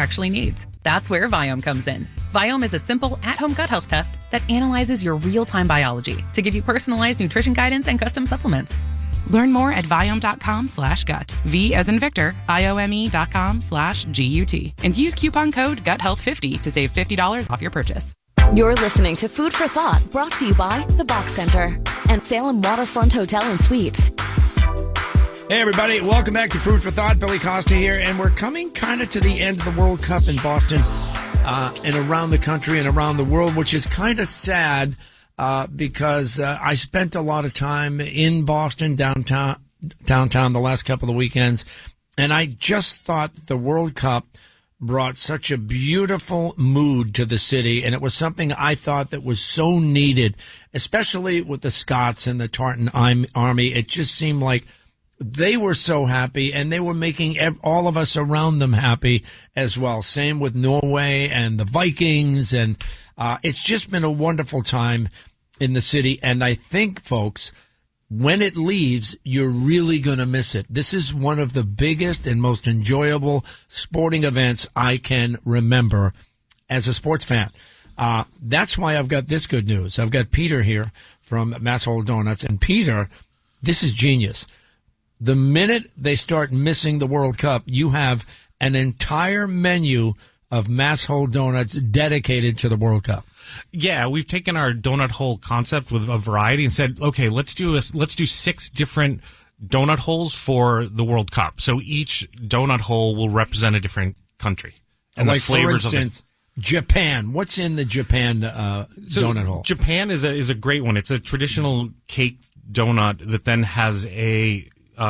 actually needs. That's where Viome comes in. Viome is a simple, at-home gut health test that analyzes your real-time biology to give you personalized nutrition guidance and custom supplements. Learn more at Viome.com/gut. V as in Victor, IOME.com/GUT. And use coupon code GUTHEALTH50 to save $50 off your purchase. You're listening to Food for Thought, brought to you by The Box Center and Salem Waterfront Hotel and Suites. Hey, everybody. Welcome back to Food for Thought. Billy Costa here. And we're coming kind of to the end of the World Cup in Boston and around the country and around the world, which is kind of sad because I spent a lot of time in Boston, downtown the last couple of weekends. And I just thought that the World Cup brought such a beautiful mood to the city, and it was something I thought that was so needed, especially with the Scots and the Tartan Army. It just seemed like they were so happy, and they were making all of us around them happy as well. Same with Norway and the Vikings, and it's just been a wonderful time in the city. And I think, folks, when it leaves, you're really going to miss it. This is one of the biggest and most enjoyable sporting events I can remember as a sports fan. That's why I've got this good news. I've got Peter here from Masshold Donuts. And Peter, this is genius. The minute they start missing the World Cup, you have an entire menu of Masshold Donuts dedicated to the World Cup. Yeah, we've taken our donut hole concept with a variety and said, okay, let's do 6 different donut holes for the World Cup. So each donut hole will represent a different country. And like, the flavors for instance, of it. Japan. What's in the Japan donut hole? Japan is a great one. It's a traditional cake donut that then has it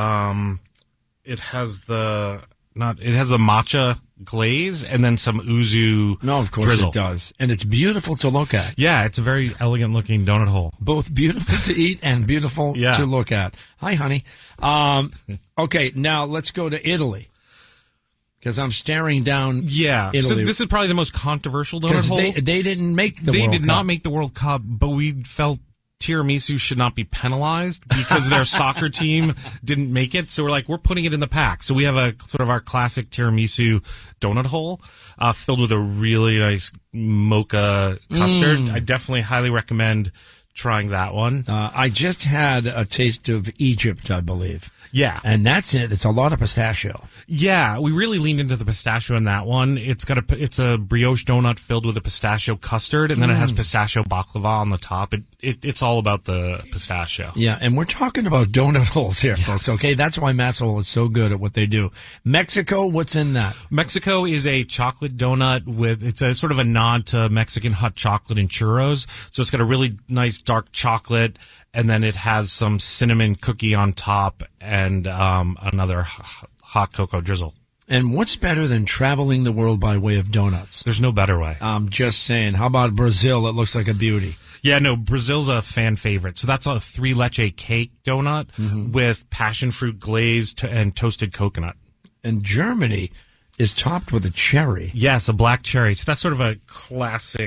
has the matcha glaze and then some yuzu No, of course drizzle. It does. And it's beautiful to look at. Yeah, it's a very elegant looking donut hole. Both beautiful to eat and beautiful to look at. Hi, honey. Okay, now let's go to Italy. Because I'm staring down Italy. So this is probably the most controversial donut hole. They didn't make the World Cup. They did not make the World Cup, but we felt tiramisu should not be penalized because their soccer team didn't make it. So we're putting it in the pack. So we have a sort of our classic tiramisu donut hole, filled with a really nice mocha custard. I definitely highly recommend trying that one. I just had a taste of Egypt, I believe. Yeah. And that's it. It's a lot of pistachio. Yeah, we really leaned into the pistachio in that one. It's a brioche donut filled with a pistachio custard, and then it has pistachio baklava on the top. It's all about the pistachio. Yeah, and we're talking about donut holes here, folks, okay? That's why Masshold is so good at what they do. Mexico, what's in that? Mexico is a chocolate donut it's a sort of a nod to Mexican hot chocolate and churros. So it's got a really nice dark chocolate, and then it has some cinnamon cookie on top and another hot cocoa drizzle. And what's better than traveling the world by way of donuts? There's no better way. I'm just saying. How about Brazil? It looks like a beauty. Yeah, no, Brazil's a fan favorite. So that's a 3 leche cake donut with passion fruit glaze and toasted coconut. And Germany is topped with a cherry. Yes, a black cherry. So that's sort of a classic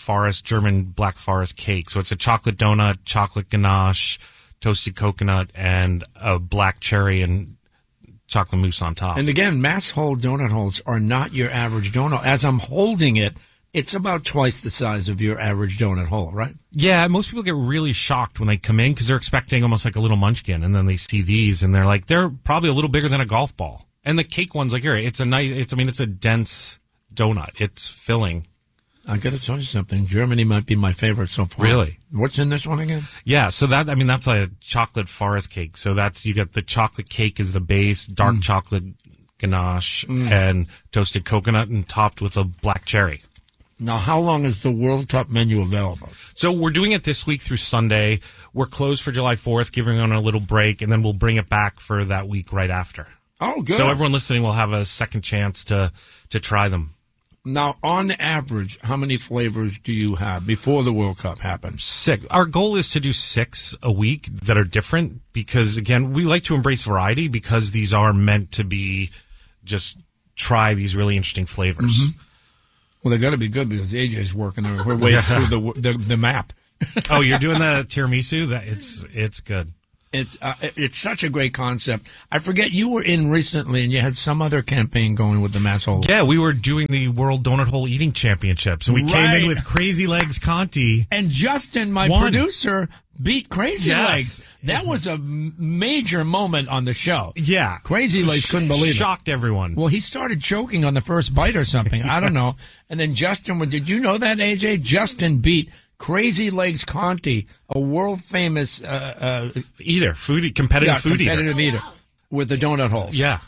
German Black Forest cake. So it's a chocolate donut, chocolate ganache, toasted coconut, and a black cherry and chocolate mousse on top. And again, Masshold donut holes are not your average donut. As I'm holding it, it's about twice the size of your average donut hole, right? Yeah, most people get really shocked when they come in because they're expecting almost like a little munchkin, and then they see these and they're probably a little bigger than a golf ball. And the cake one's it's a dense donut. It's filling. I got to tell you something. Germany might be my favorite so far. Really? What's in this one again? Yeah, so that's a chocolate forest cake. So you get the chocolate cake as the base, dark chocolate ganache, and toasted coconut, and topped with a black cherry. Now, how long is the World Cup menu available? So we're doing it this week through Sunday. We're closed for July 4th, giving on a little break, and then we'll bring it back for that week right after. Oh, good. So everyone listening will have a second chance to try them. Now, on average, how many flavors do you have before the World Cup happens? 6. Our goal is to do 6 a week that are different because, again, we like to embrace variety because these are meant to be just try these really interesting flavors. Mm-hmm. Well, they got to be good because AJ's working her way through the map. Oh, you're doing the tiramisu? It's good. It's such a great concept. I forget, you were in recently and you had some other campaign going with the Mass Hole. Yeah, we were doing the World Donut Hole Eating Championships, and we came in with Crazy Legs Conti. And Justin, my producer, beat Crazy Legs. That was a major moment on the show. Yeah. Crazy Legs couldn't believe it. Shocked everyone. Well, he started choking on the first bite or something. I don't know. And then Justin, did you know that, AJ? Justin beat Crazy Legs Conti, a world famous competitive food eater with the donut holes. Yeah.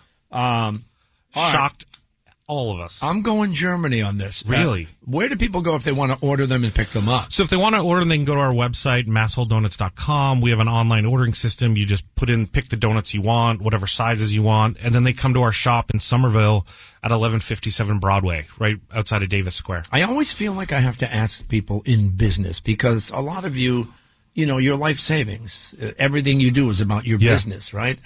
Shocked all of us. I'm going Germany on this. Really? Where do people go if they want to order them and pick them up? So if they want to order them, they can go to our website, massholedonuts.com. We have an online ordering system. You just pick the donuts you want, whatever sizes you want, and then they come to our shop in Somerville at 1157 Broadway, right outside of Davis Square. I always feel like I have to ask people in business because a lot of you, your life savings, everything you do is about your business, right?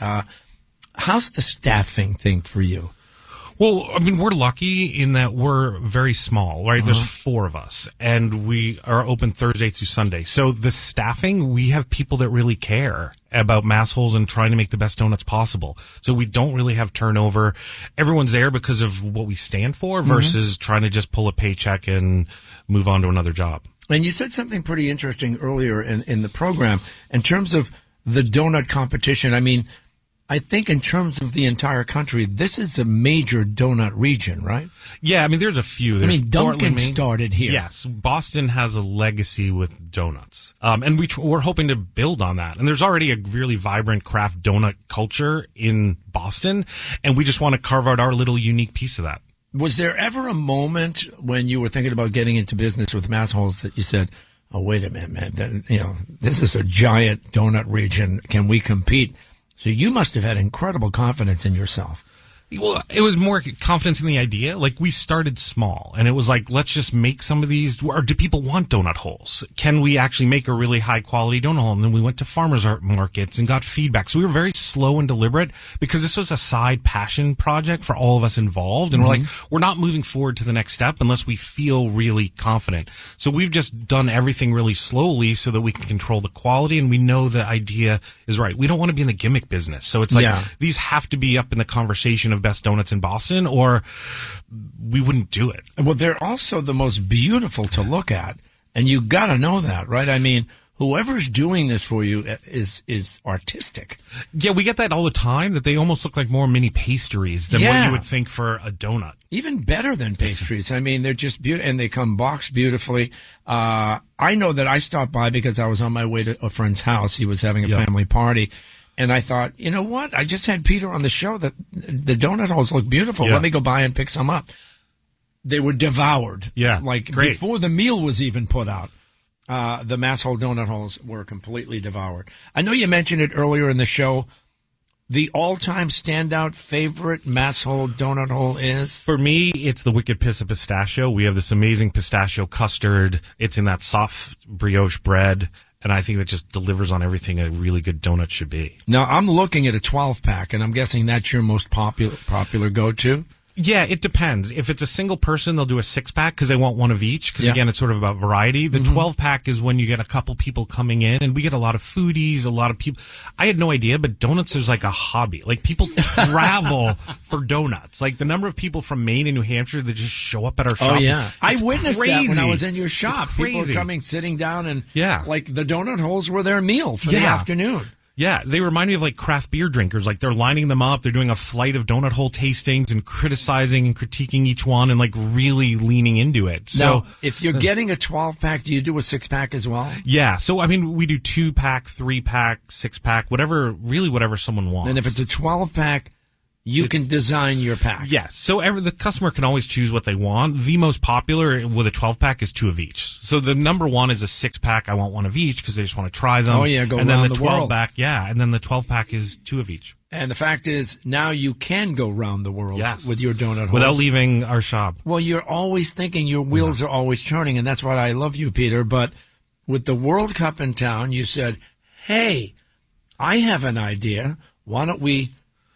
How's the staffing thing for you? Well, I mean, we're lucky in that we're very small, right? There's 4 of us, and we are open Thursday through Sunday. So the staffing, we have people that really care about Mass Holes and trying to make the best donuts possible. So we don't really have turnover. Everyone's there because of what we stand for versus trying to just pull a paycheck and move on to another job. And you said something pretty interesting earlier in the program in terms of the donut competition. I mean, I think in terms of the entire country, this is a major donut region, right? Yeah, I mean, there's a few. Dunkin' started here. Yes, Boston has a legacy with donuts. And we're hoping to build on that. And there's already a really vibrant craft donut culture in Boston, and we just want to carve out our little unique piece of that. Was there ever a moment when you were thinking about getting into business with Mass Holes that you said, oh, wait a minute, man, this is a giant donut region. Can we compete? So you must have had incredible confidence in yourself. Well, it was more confidence in the idea. Like, we started small, and it was like, let's just make some of these. Or do people want donut holes? Can we actually make a really high-quality donut hole? And then we went to farmers markets and got feedback. So we were very slow and deliberate because this was a side passion project for all of us involved. And we're like, we're not moving forward to the next step unless we feel really confident. So we've just done everything really slowly so that we can control the quality, and we know the idea is right. We don't want to be in the gimmick business. So it's like, these have to be up in the conversation of best donuts in Boston, or we wouldn't do it. Well, they're also the most beautiful to look at, and you got to know that, right? I mean, whoever's doing this for you is artistic. Yeah, we get that all the time, that they almost look like more mini pastries than what you would think for a donut. Even better than pastries. I mean, they're just beautiful, and they come boxed beautifully. I know that I stopped by because I was on my way to a friend's house. He was having a family party. And I thought, you know what? I just had Peter on the show that the donut holes look beautiful. Let me go by and pick some up. They were devoured. Yeah. Like before the meal was even put out, the Mass Hole donut holes were completely devoured. I know you mentioned it earlier in the show. The all-time standout favorite Mass Hole donut hole is? For me, it's the Wicked Piss of Pistachio. We have this amazing pistachio custard. It's in that soft brioche bread. And I think that just delivers on everything a really good donut should be. Now, I'm looking at a 12-pack, and I'm guessing that's your most popular go-to? Yeah, it depends. If it's a single person, they'll do a 6-pack because they want one of each. Because again, it's sort of about variety. The 12-pack is when you get a couple people coming in, and we get a lot of foodies, a lot of people. I had no idea, but donuts is like a hobby. Like, people travel for donuts. Like, the number of people from Maine and New Hampshire that just show up at our shop. Oh, yeah. I witnessed that when I was in your shop. People were coming, sitting down, and like the donut holes were their meal for the afternoon. Yeah, they remind me of like craft beer drinkers. Like, they're lining them up. They're doing a flight of donut hole tastings and criticizing and critiquing each one and like really leaning into it. So now, if you're getting a 12-pack, do you do a 6-pack as well? Yeah. So, I mean, we do 2-pack, 3-pack, 6-pack, whatever someone wants. And if it's a 12-pack, you can design your pack. Yes. So the customer can always choose what they want. The most popular with a 12-pack is 2 of each. So the number one is a 6-pack. I want 1 of each because they just want to try them. Oh, yeah, go around the world. And then the 12-pack, and then the 12-pack is 2 of each. And the fact is, now you can go round the world with your donut holes. Without leaving our shop. Well, you're always thinking, your wheels are always turning, and that's why I love you, Peter. But with the World Cup in town, you said, hey, I have an idea. Why don't we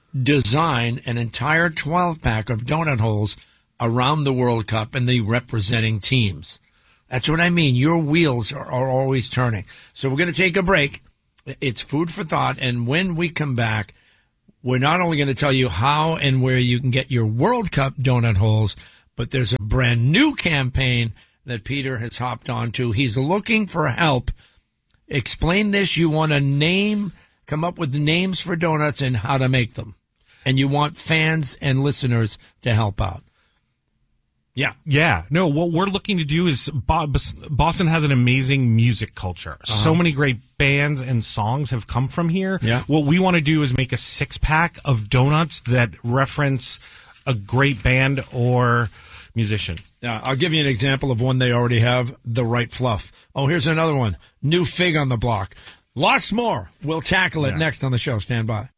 design an entire 12-pack of donut holes around the World Cup and the representing teams? That's what I mean. Your wheels are always turning. So we're going to take a break. It's food for thought. And when we come back, we're not only going to tell you how and where you can get your World Cup donut holes, but there's a brand new campaign that Peter has hopped onto. He's looking for help. Explain this. You want to come up with names for donuts and how to make them. And you want fans and listeners to help out. Yeah. Yeah. No, what we're looking to do is Boston has an amazing music culture. So many great bands and songs have come from here. Yeah. What we want to do is make a 6-pack of donuts that reference a great band or musician. I'll give you an example of one they already have, The Right Fluff. Oh, here's another one, New Fig on the Block. Lots more. We'll tackle it next on the show. Stand by.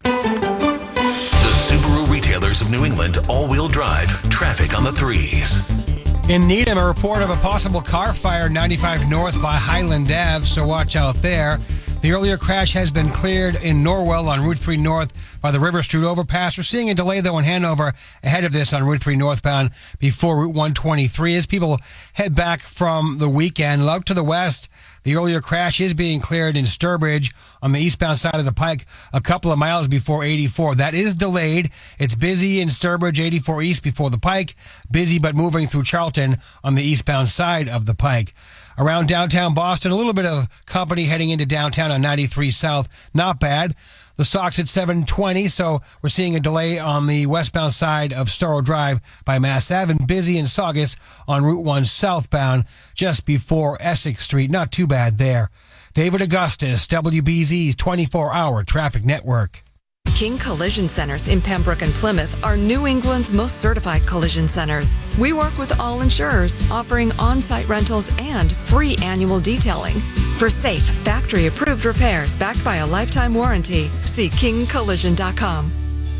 The Subaru retailers of New England all-wheel drive traffic on the 3s. In Needham, a report of a possible car fire 95 north by Highland Ave, so watch out there. The earlier crash has been cleared in Norwell on Route 3 north by the River Street overpass. We're seeing a delay, though, in Hanover ahead of this on Route 3 northbound before Route 123 as people head back from the weekend. Out to the west, the earlier crash is being cleared in Sturbridge on the eastbound side of the Pike a couple of miles before 84. That is delayed. It's busy in Sturbridge, 84 east before the Pike. Busy but moving through Charlton on the eastbound side of the Pike. Around downtown Boston, a little bit of company heading into downtown on 93 South. Not bad. The Sox at 7:20, so we're seeing a delay on the westbound side of Storrow Drive by Mass Ave, and busy in Saugus on Route 1 southbound just before Essex Street. Not too bad there. David Augustus, WBZ's 24-hour traffic network. King Collision Centers in Pembroke and Plymouth are New England's most certified collision centers. We work with all insurers, offering on-site rentals and free annual detailing. For safe, factory-approved repairs backed by a lifetime warranty, see kingcollision.com.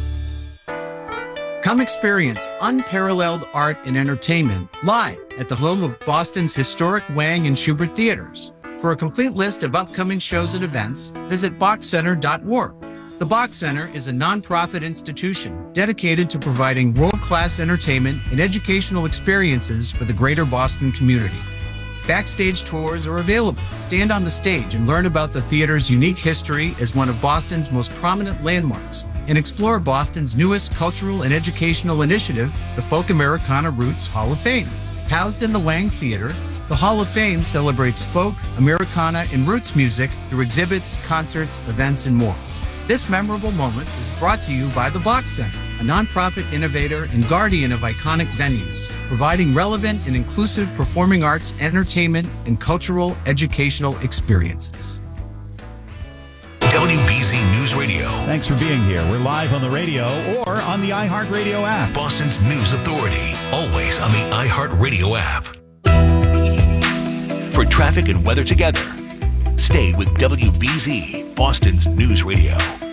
Come experience unparalleled art and entertainment live at the home of Boston's historic Wang and Schubert theaters. For a complete list of upcoming shows and events, visit boxcenter.org. The Box Center is a nonprofit institution dedicated to providing world-class entertainment and educational experiences for the greater Boston community. Backstage tours are available. Stand on the stage and learn about the theater's unique history as one of Boston's most prominent landmarks, and explore Boston's newest cultural and educational initiative, the Folk Americana Roots Hall of Fame. Housed in the Wang Theater, the Hall of Fame celebrates folk, Americana, and roots music through exhibits, concerts, events, and more. This memorable moment is brought to you by the Box Center, a nonprofit innovator and guardian of iconic venues, providing relevant and inclusive performing arts, entertainment, and cultural educational experiences. WBZ News Radio. Thanks for being here. We're live on the radio or on the iHeartRadio app. Boston's News Authority. Always on the iHeartRadio app. For traffic and weather together, stay with WBZ, Boston's News Radio.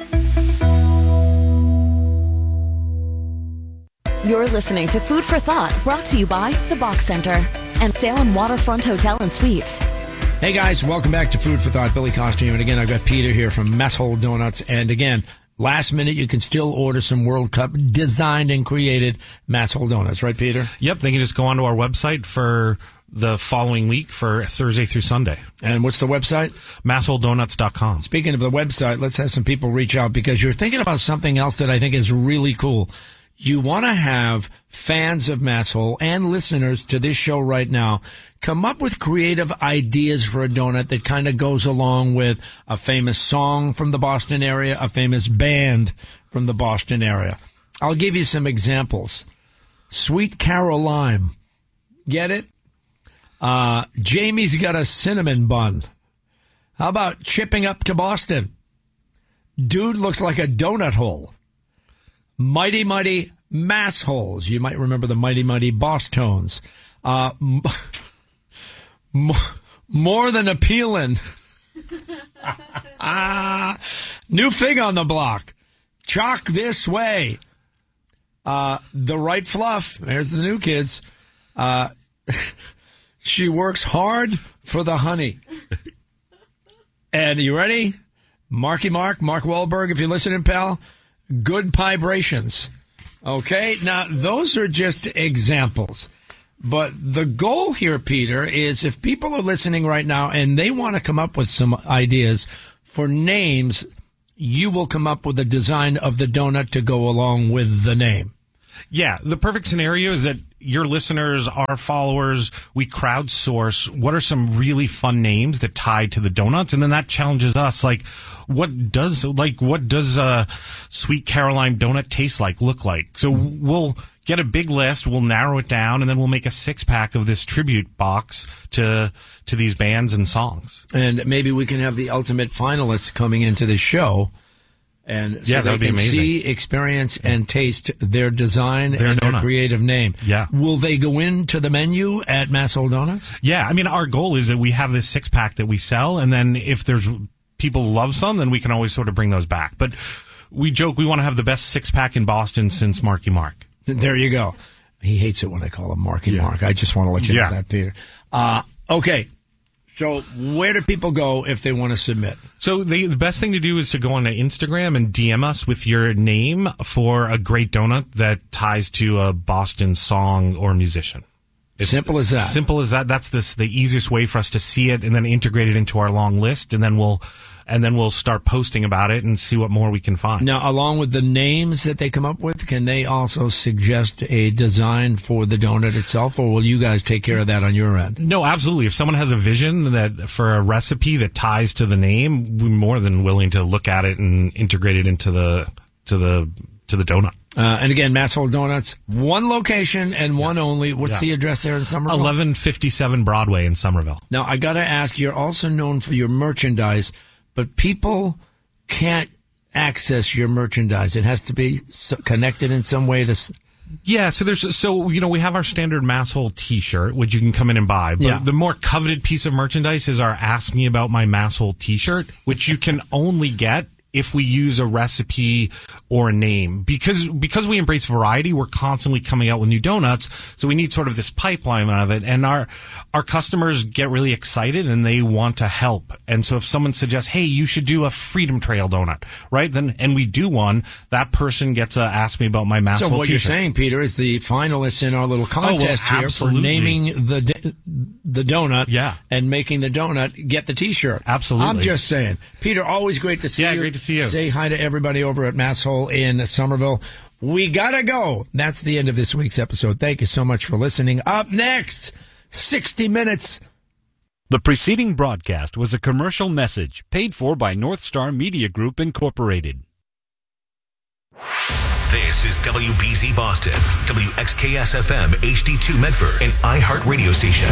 You're listening to Food for Thought, brought to you by The Box Center and Salem Waterfront Hotel and Suites. Hey guys, welcome back to Food for Thought. Billy Costa here, and again I've got Peter here from Mess Hole Donuts. And again, last minute you can still order some World Cup designed and created Mess Hole Donuts, right, Peter? Yep, they can just go onto our website for the following week for Thursday through Sunday. And what's the website? MassholeDonuts.com. Speaking of the website, let's have some people reach out, because you're thinking about something else that I think is really cool. You want to have fans of Masshole and listeners to this show right now come up with creative ideas for a donut that kind of goes along with a famous song from the Boston area, a famous band from the Boston area. I'll give you some examples. Sweet Carol Lime. Get it? Jamie's got a cinnamon bun. How about chipping up to Boston? Dude looks like a donut hole. Mighty Mighty Mass Holes. You might remember the Mighty Mighty Boss Tones. More than appealing. New Fig on the Block. Chalk This Way. The Right Fluff. There's the new kids. She works hard for the honey. And you ready? Mark Wahlberg, if you're listening, pal. Good vibrations. Okay, now those are just examples. But the goal here, Peter, is if people are listening right now and they want to come up with some ideas for names, you will come up with a design of the donut to go along with the name. Yeah, the perfect scenario is that your listeners, our followers, we crowdsource what are some really fun names that tie to the donuts, and then that challenges us. Like, what does a Sweet Caroline donut taste like, look like? So we'll get a big list, we'll narrow it down, and then we'll make a 6-pack of this tribute box to these bands and songs. And maybe we can have the ultimate finalists coming into the show. And so they can see, experience, and taste their design and their creative name. Yeah. Will they go into the menu at Masshole Donuts? Yeah. I mean, our goal is that we have this 6-pack that we sell, and then if there's people love some, then we can always sort of bring those back. But we joke we want to have the best 6-pack in Boston since Marky Mark. There you go. He hates it when I call him Marky Mark. I just want to let you know that, Peter. Okay. So where do people go if they want to submit? So the best thing to do is to go on to Instagram and DM us with your name for a great donut that ties to a Boston song or musician. It's simple as that. Simple as that. That's the easiest way for us to see it and then integrate it into our long list, and then we'll start posting about it and see what more we can find. Now, along with the names that they come up with, can they also suggest a design for the donut itself, or will you guys take care of that on your end? No, absolutely. If someone has a vision that for a recipe that ties to the name, we're more than willing to look at it and integrate it into the donut. And again, Masshole Donuts, one location and one only. What's the address there in Somerville? 1157 Broadway in Somerville. Now, I got to ask, you're also known for your merchandise, but people can't access your merchandise. It has to be connected in some way to... Yeah, so we have our standard Masshole T-shirt, which you can come in and buy. But the more coveted piece of merchandise is our Ask Me About My Masshole T-shirt, which you can only get if we use a recipe or a name. Because we embrace variety, we're constantly coming out with new donuts, so we need sort of this pipeline of it. And our customers get really excited and they want to help. And so if someone suggests, hey, you should do a Freedom Trail donut, right? and we do one, that person gets a Ask Me About My Masshole T-shirt. So what you're saying, Peter, is the finalists in our little contest here for naming the donut and making the donut get the T-shirt. Absolutely. I'm just saying. Peter, always great to see you. Yeah, great to see you. Say hi to everybody over at Masshole in Somerville. We gotta go. That's the end of this week's episode. Thank you so much for listening. Up next, 60 Minutes. The preceding broadcast was a commercial message paid for by North Star Media Group, Incorporated. This is WBZ Boston, WXKS-FM HD2 Medford, and iHeart Radio Station.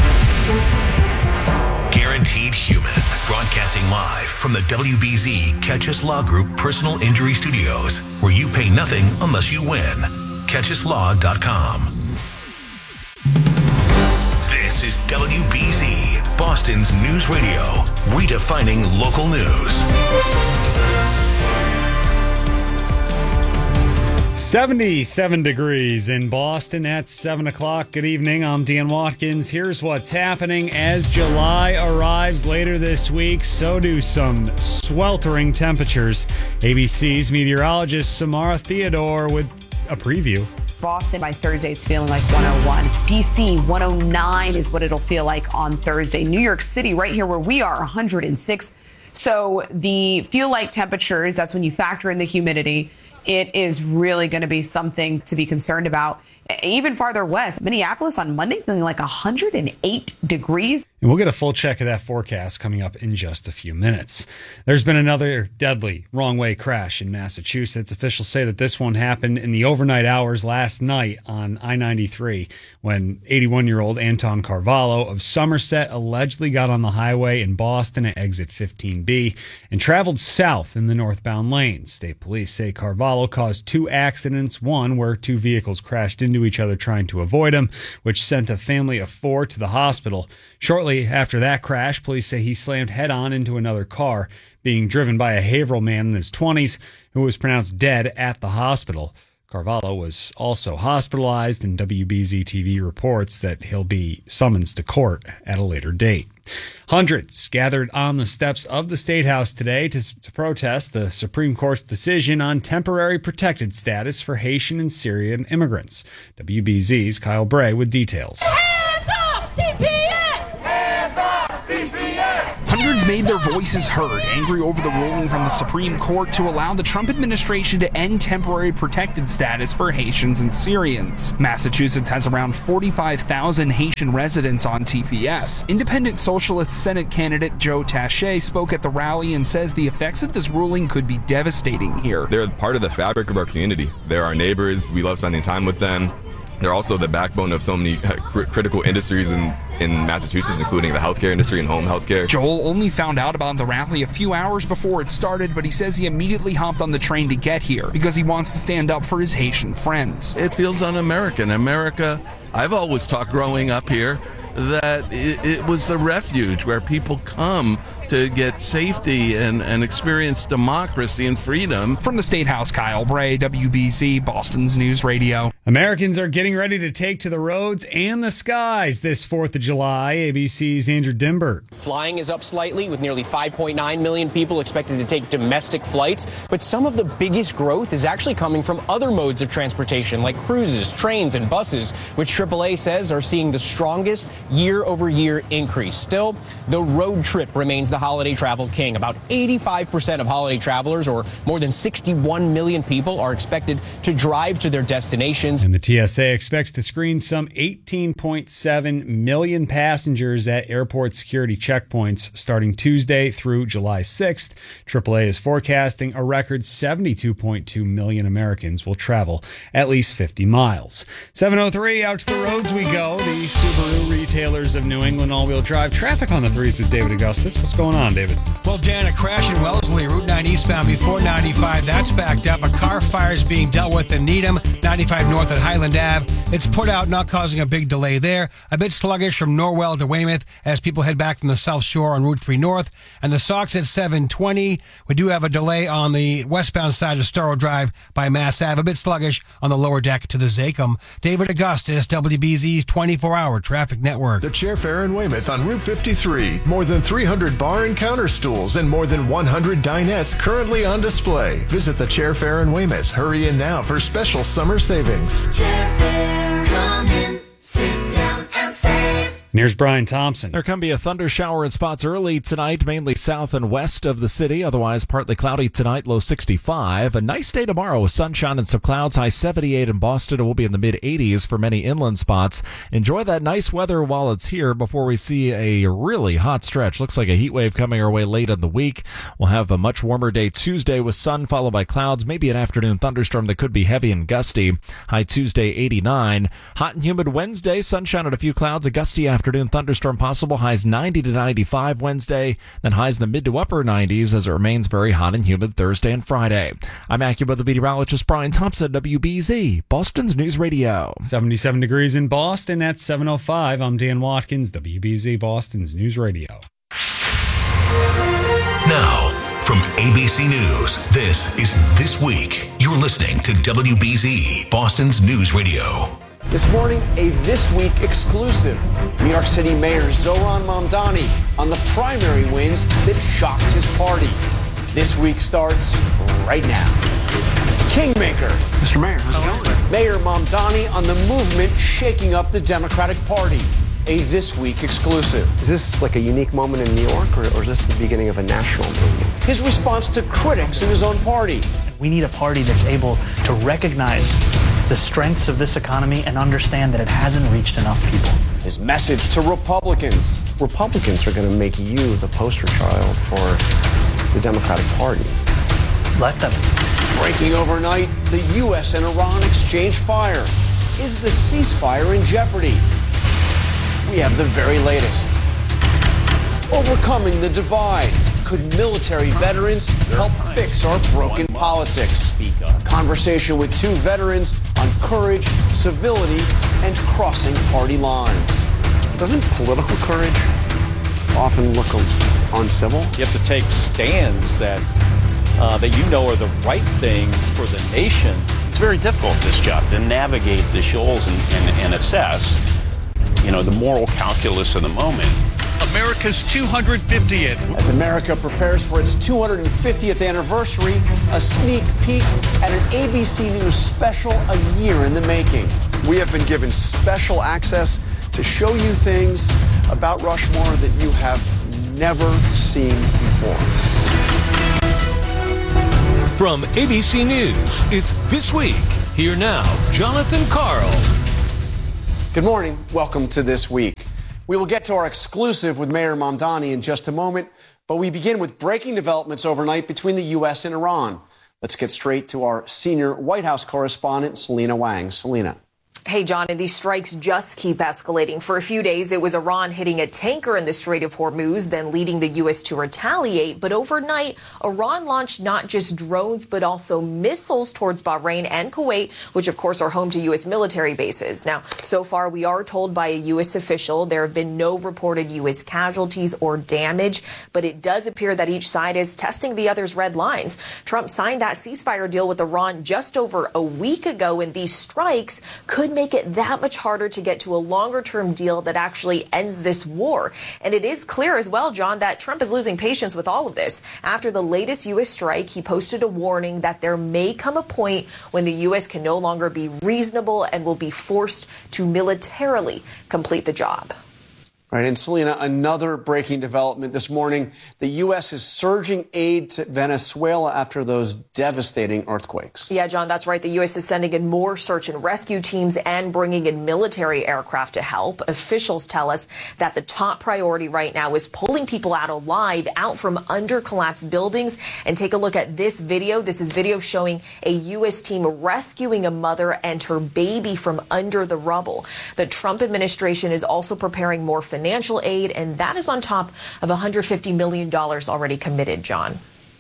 Guaranteed Human, broadcasting live from the WBZ Catchus Law Group Personal Injury Studios, where you pay nothing unless you win. CatchusLaw.com. This is WBZ, Boston's news radio, redefining local news. 77 degrees in Boston at 7 o'clock. Good evening. I'm Dan Watkins. Here's what's happening as July arrives later this week. So do some sweltering temperatures. ABC's meteorologist Samara Theodore with a preview. Boston, by Thursday, it's feeling like 101. D.C., 109 is what it'll feel like on Thursday. New York City, right here where we are, 106. So the feel-like temperatures, that's when you factor in the humidity, it is really going to be something to be concerned about. Even farther west, Minneapolis on Monday feeling like 108 degrees. And we'll get a full check of that forecast coming up in just a few minutes. There's been another deadly wrong-way crash in Massachusetts. Officials say that this one happened in the overnight hours last night on I-93 when 81-year-old Anton Carvalho of Somerset allegedly got on the highway in Boston at exit 15B and traveled south in the northbound lanes. State police say Carvalho caused two accidents, one where two vehicles crashed into each other trying to avoid him, which sent a family of four to the hospital. Shortly after that crash, police say he slammed head-on into another car being driven by a Haverhill man in his 20s who was pronounced dead at the hospital. Carvalho was also hospitalized, and WBZ-TV reports that he'll be summoned to court at a later date. Hundreds gathered on the steps of the State House today to protest the Supreme Court's decision on temporary protected status for Haitian and Syrian immigrants. WBZ's Kyle Bray with details. Hands off TPS! Hands off TPS! Hundreds made their voices heard, angry over the ruling from the Supreme Court to allow the Trump administration to end temporary protected status for Haitians and Syrians. Massachusetts has around 45,000 Haitian residents on TPS. Independent Socialist Senate candidate Joe Taché spoke at the rally and says the effects of this ruling could be devastating here. They're part of the fabric of our community. They're our neighbors. We love spending time with them. They're also the backbone of so many critical industries in Massachusetts, including the healthcare industry and home healthcare. Joel only found out about the rally a few hours before it started, but he says he immediately hopped on the train to get here because he wants to stand up for his Haitian friends. It feels un-American. America, I've always talked growing up here that it was the refuge where people come to get safety and experience democracy and freedom. From the State House, Kyle Bray, WBZ, Boston's News Radio. Americans are getting ready to take to the roads and the skies this 4th of July. ABC's Andrew Dimberg. Flying is up slightly with nearly 5.9 million people expected to take domestic flights. But some of the biggest growth is actually coming from other modes of transportation like cruises, trains, and buses, which AAA says are seeing the strongest year-over-year increase. Still, the road trip remains the holiday travel king. About 85% of holiday travelers, or more than 61 million people, are expected to drive to their destinations. And the TSA expects to screen some 18.7 million passengers at airport security checkpoints starting Tuesday through July 6th. AAA is forecasting a record 72.2 million Americans will travel at least 50 miles. 7:03, out to the roads we go. The Subaru retailers of New England all-wheel drive. Traffic on the 3s with David Augustus. What's going on, David? Well, Dan, a crash in Wellesley, Route 9 eastbound before 95. That's backed up. A car fire is being dealt with in Needham, 95 north at Highland Ave. It's put out, not causing a big delay there. A bit sluggish from Norwell to Weymouth as people head back from the South Shore on Route 3 North. And the Sox at 720. We do have a delay on the westbound side of Storrow Drive by Mass Ave. A bit sluggish on the lower deck to the Zachem. David Augustus, WBZ's 24-hour traffic network. The Chair Fair in Weymouth on Route 53. More than 300 bar and counter stools and more than 100 dinettes currently on display. Visit the Chair Fair in Weymouth. Hurry in now for special summer savings. Chair Fair, come in, sit down and save. And here's Brian Thompson. There can be a thunder shower in spots early tonight, mainly south and west of the city. Otherwise, partly cloudy tonight, low 65. A nice day tomorrow with sunshine and some clouds, high 78 in Boston. It will be in the mid-80s for many inland spots. Enjoy that nice weather while it's here before we see a really hot stretch. Looks like a heat wave coming our way late in the week. We'll have a much warmer day Tuesday with sun followed by clouds, maybe an afternoon thunderstorm that could be heavy and gusty. High Tuesday, 89. Hot and humid Wednesday, sunshine and a few clouds, a gusty afternoon thunderstorm possible, highs 90 to 95 Wednesday, then highs in the mid to upper 90s as it remains very hot and humid Thursday and Friday. I'm AccuWeather meteorologist Brian Thompson, WBZ, Boston's News Radio. 77 degrees in Boston at 7:05. I'm Dan Watkins, WBZ, Boston's News Radio. Now, from ABC News, this is This Week. You're listening to WBZ, Boston's News Radio. This morning, a This Week exclusive. New York City Mayor Zohran Mamdani on the primary wins that shocked his party. This Week starts right now. Kingmaker. Mr. Mayor, how's it going? Mayor Mamdani on the movement shaking up the Democratic Party. A This Week exclusive. Is this like a unique moment in New York, or is this the beginning of a national movement? His response to critics in his own party. We need a party that's able to recognize the strengths of this economy and understand that it hasn't reached enough people. His message to Republicans. Republicans are going to make you the poster child for the Democratic Party. Let them. Breaking overnight, the U.S. and Iran exchange fire. Is the ceasefire in jeopardy? We have the very latest. Overcoming the divide. Could military veterans help fix our broken politics? Conversation with two veterans on courage, civility, and crossing party lines. Doesn't political courage often look uncivil? You have to take stands that you know are the right thing for the nation. It's very difficult, this job, to navigate the shoals and assess, the moral calculus of the moment. America's 250th. As America prepares for its 250th anniversary, a sneak peek at an ABC News special a year in the making. We have been given special access to show you things about Rushmore that you have never seen before. From ABC News, it's This Week. Here now, Jonathan Karl. Good morning. Welcome to This Week. We will get to our exclusive with Mayor Mamdani in just a moment, but we begin with breaking developments overnight between the U.S. and Iran. Let's get straight to our senior White House correspondent, Selena Wang. Selena. Hey, John, and these strikes just keep escalating. For a few days, it was Iran hitting a tanker in the Strait of Hormuz, then leading the U.S. to retaliate. But overnight, Iran launched not just drones, but also missiles towards Bahrain and Kuwait, which, of course, are home to U.S. military bases. Now, so far, we are told by a U.S. official there have been no reported U.S. casualties or damage, but it does appear that each side is testing the other's red lines. Trump signed that ceasefire deal with Iran just over a week ago, and these strikes could make it that much harder to get to a longer-term deal that actually ends this war. And it is clear as well, John, that Trump is losing patience with all of this. After the latest U.S. strike, he posted a warning that there may come a point when the U.S. can no longer be reasonable and will be forced to militarily complete the job. Right, and Selena, another breaking development this morning. The U.S. is surging aid to Venezuela after those devastating earthquakes. Yeah, John, that's right. The U.S. is sending in more search and rescue teams and bringing in military aircraft to help. Officials tell us that the top priority right now is pulling people out alive, out from under collapsed buildings. And take a look at this video. This is video showing a U.S. team rescuing a mother and her baby from under the rubble. The Trump administration is also preparing more financial aid, and that is on top of $150 million already committed, John.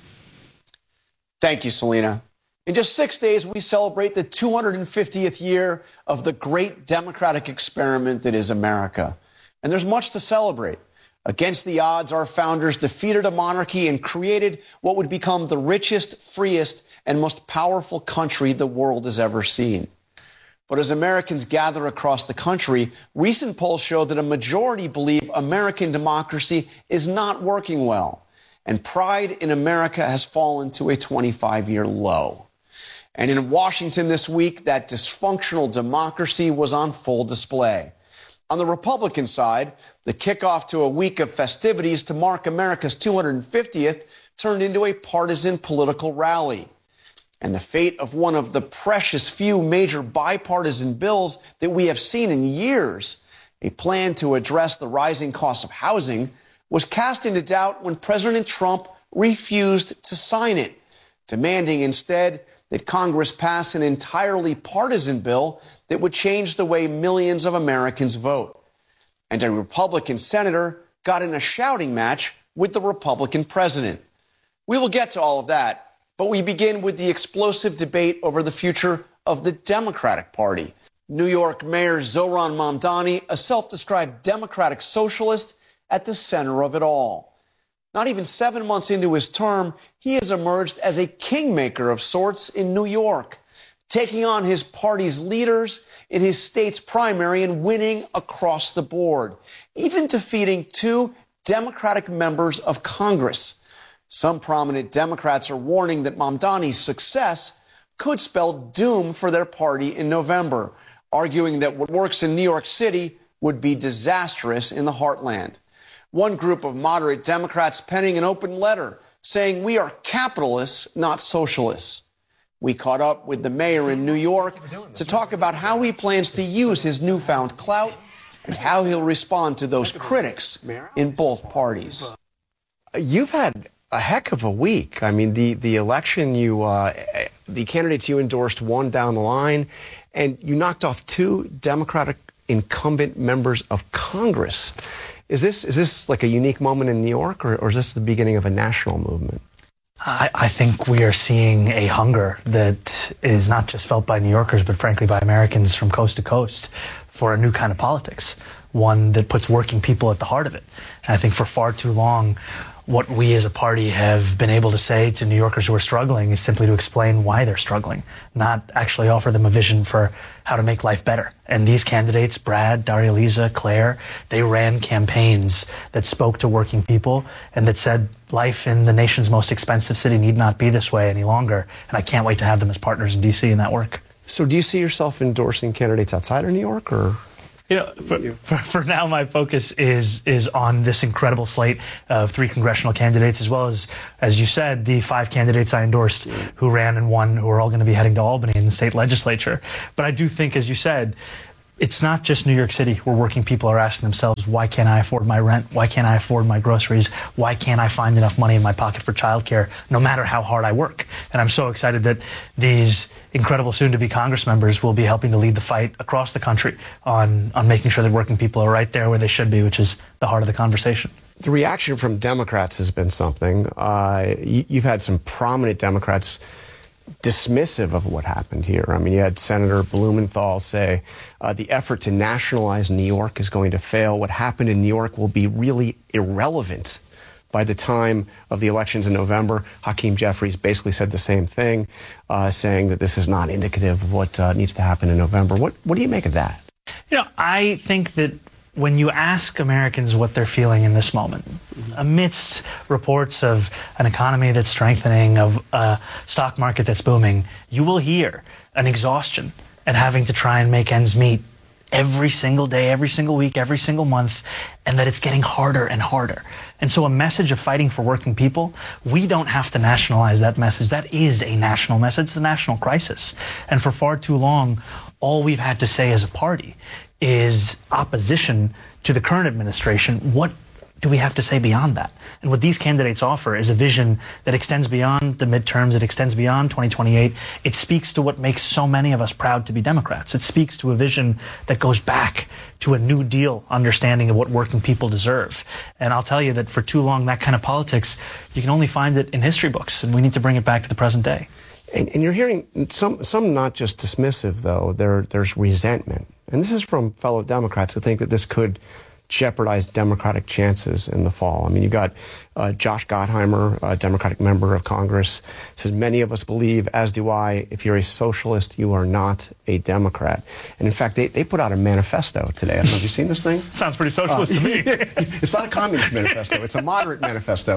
Thank you, Selena. In just 6 days, we celebrate the 250th year of the great democratic experiment that is America. And there's much to celebrate. Against the odds, our founders defeated a monarchy and created what would become the richest, freest, and most powerful country the world has ever seen. But as Americans gather across the country, recent polls show that a majority believe American democracy is not working well, and pride in America has fallen to a 25-year low. And in Washington this week, that dysfunctional democracy was on full display. On the Republican side, the kickoff to a week of festivities to mark America's 250th turned into a partisan political rally. And the fate of one of the precious few major bipartisan bills that we have seen in years, a plan to address the rising cost of housing, was cast into doubt when President Trump refused to sign it, demanding instead that Congress pass an entirely partisan bill that would change the way millions of Americans vote. And a Republican senator got in a shouting match with the Republican president. We will get to all of that. But we begin with the explosive debate over the future of the Democratic Party. New York Mayor Zohran Mamdani, a self-described Democratic socialist, at the center of it all. Not even 7 months into his term, he has emerged as a kingmaker of sorts in New York, taking on his party's leaders in his state's primary and winning across the board, even defeating 2 Democratic members of Congress. Some prominent Democrats are warning that Mamdani's success could spell doom for their party in November, arguing that what works in New York City would be disastrous in the heartland. One group of moderate Democrats penning an open letter saying we are capitalists, not socialists. We caught up with the mayor in New York to talk about how he plans to use his newfound clout and how he'll respond to those critics in both parties. You've had a heck of a week. I mean, the election, the candidates you endorsed won down the line, and you knocked off 2 Democratic incumbent members of Congress. Is this like a unique moment in New York, or is this the beginning of a national movement? I think we are seeing a hunger that is not just felt by New Yorkers, but frankly by Americans from coast to coast for a new kind of politics, one that puts working people at the heart of it. And I think for far too long, what we as a party have been able to say to New Yorkers who are struggling is simply to explain why they're struggling, not actually offer them a vision for how to make life better. And these candidates, Brad, Daria-Liza, Claire, they ran campaigns that spoke to working people and that said life in the nation's most expensive city need not be this way any longer. And I can't wait to have them as partners in D.C. in that work. So do you see yourself endorsing candidates outside of New York, or? You know, for now, my focus is on this incredible slate of 3 congressional candidates, as you said, the 5 candidates I endorsed who ran and won, who are all going to be heading to Albany in the state legislature. But I do think, as you said, it's not just New York City where working people are asking themselves, why can't I afford my rent? Why can't I afford my groceries? Why can't I find enough money in my pocket for childcare, no matter how hard I work? And I'm so excited that these incredible soon-to-be Congress members will be helping to lead the fight across the country on making sure that working people are right there where they should be, which is the heart of the conversation. The reaction from Democrats has been something. You've had some prominent Democrats dismissive of what happened here. I mean, you had Senator Blumenthal say the effort to nationalize New York is going to fail. What happened in New York will be really irrelevant by the time of the elections in November. Hakeem Jeffries basically said the same thing, saying that this is not indicative of what needs to happen in November. What do you make of that? You know, I think that when you ask Americans what they're feeling in this moment, amidst reports of an economy that's strengthening, of a stock market that's booming, you will hear an exhaustion at having to try and make ends meet every single day, every single week, every single month, and that it's getting harder and harder. And so a message of fighting for working people, we don't have to nationalize that message. That is a national message. It's a national crisis. And for far too long, all we've had to say as a party is opposition to the current administration. What do we have to say beyond that? And what these candidates offer is a vision that extends beyond the midterms, it extends beyond 2028. It speaks to what makes so many of us proud to be Democrats. It speaks to a vision that goes back to a New Deal understanding of what working people deserve. And I'll tell you that for too long, that kind of politics, you can only find it in history books, and we need to bring it back to the present day. And you're hearing some not just dismissive, though. There's resentment. And this is from fellow Democrats who think that this could jeopardize Democratic chances in the fall. I mean, you got Josh Gottheimer, a Democratic member of Congress, says, many of us believe, as do I, if you're a socialist, you are not a Democrat. And in fact, they put out a manifesto today. I don't know, have you seen this thing? Sounds pretty socialist to me. It's not a communist manifesto. It's a moderate manifesto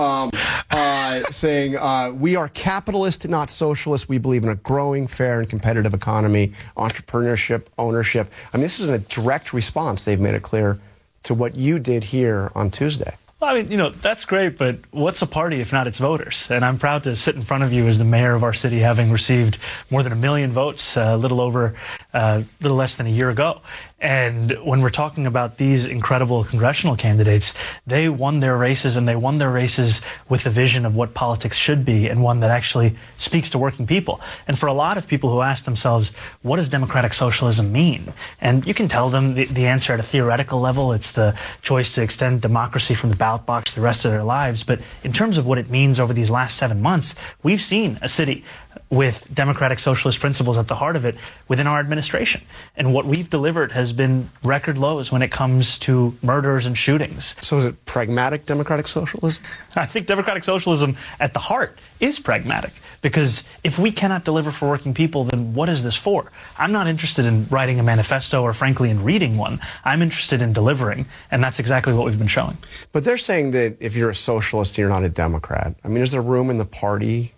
saying, we are capitalist, not socialist. We believe in a growing, fair, and competitive economy, entrepreneurship, ownership. I mean, this is a direct response. They've made it clear to what you did here on Tuesday. Well, I mean, you know, that's great, but what's a party if not its voters? And I'm proud to sit in front of you as the mayor of our city, having received more than 1 million votes a little less than a year ago. And when we're talking about these incredible congressional candidates, they won their races, and they won their races with a vision of what politics should be, and one that actually speaks to working people. And for a lot of people who ask themselves, what does democratic socialism mean? And you can tell them the answer at a theoretical level. It's the choice to extend democracy from the ballot box the rest of their lives. But in terms of what it means over these last 7 months, we've seen a city with democratic socialist principles at the heart of it within our administration. And what we've delivered has been record lows when it comes to murders and shootings. So is it pragmatic democratic socialism? I think democratic socialism at the heart is pragmatic, because if we cannot deliver for working people, then what is this for? I'm not interested in writing a manifesto or, frankly, in reading one. I'm interested in delivering, and that's exactly what we've been showing. But they're saying that if you're a socialist, you're not a Democrat. I mean, is there room in the party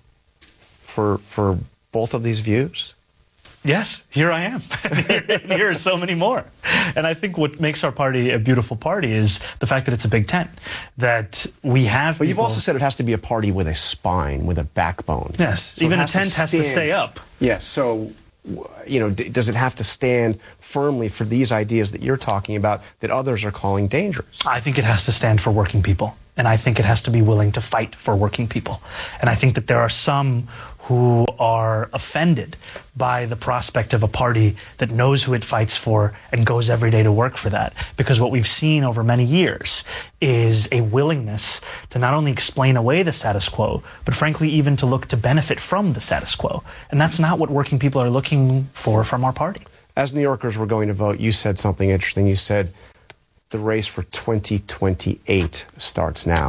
for both of these views? Yes, here I am. Here are so many more. And I think what makes our party a beautiful party is the fact that it's a big tent, that we have But you've also said it has to be a party with a spine, with a backbone. Yes, so even a tent has to stay up. Yes, so, you know, does it have to stand firmly for these ideas that you're talking about that others are calling dangerous? I think it has to stand for working people. And I think it has to be willing to fight for working people. And I think that there are some who are offended by the prospect of a party that knows who it fights for and goes every day to work for that. Because what we've seen over many years is a willingness to not only explain away the status quo, but frankly even to look to benefit from the status quo. And that's not what working people are looking for from our party. As New Yorkers were going to vote, you said something interesting. You said the race for 2028 starts now.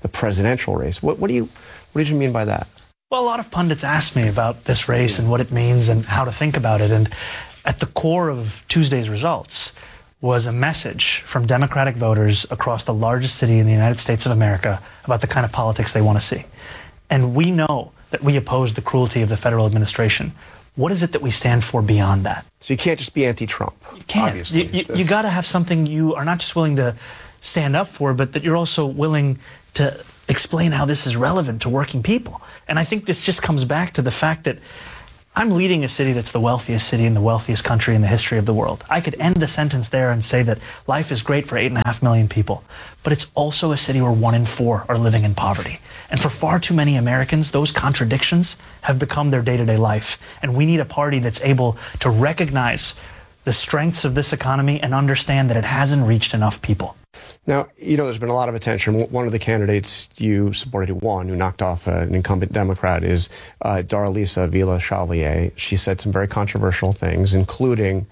the presidential race. What did you mean by that? Well, a lot of pundits asked me about this race and what it means and how to think about it. And at the core of Tuesday's results was a message from Democratic voters across the largest city in the United States of America about the kind of politics they want to see. And we know that we oppose the cruelty of the federal administration. What is it that we stand for beyond that? So you can't just be anti-Trump. You can't. Obviously. You got to have something you are not just willing to stand up for, but that you're also willing to explain how this is relevant to working people. And I think this just comes back to the fact that I'm leading a city that's the wealthiest city in the wealthiest country in the history of the world. I could end the sentence there and say that life is great for 8.5 million people, but it's also a city where 1 in 4 are living in poverty. And for far too many Americans, those contradictions have become their day-to-day life. And we need a party that's able to recognize the strengths of this economy and understand that it hasn't reached enough people. Now, there's been a lot of attention. One of the candidates you supported who won, who knocked off an incumbent Democrat, is Darlisa Villa-Chevalier. She said some very controversial things, including